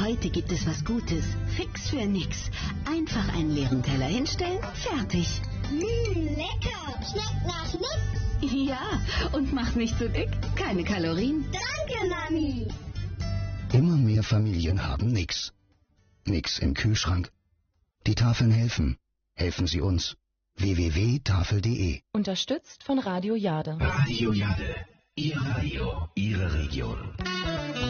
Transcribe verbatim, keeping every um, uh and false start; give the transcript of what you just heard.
Heute gibt es was Gutes. Fix für nix. Einfach einen leeren Teller hinstellen, fertig. Mmh, lecker. Schmeckt nach nix. Ja, und macht nicht so dick. Keine Kalorien. Danke, Mami. Immer mehr Familien haben nix. Nix im Kühlschrank. Die Tafeln helfen. Helfen Sie uns. w w w punkt tafel punkt de Unterstützt von Radio Jade. Radio Jade. Ihr Radio, Ihre Region.